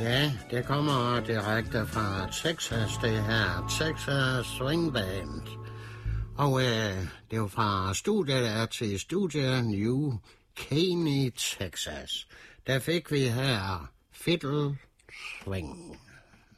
Ja, det kommer direkte fra Texas, det her. Texas Swing Band. Og det er jo fra studiet der til studiet New Caney, Texas. Der fik vi her Fiddle Swing.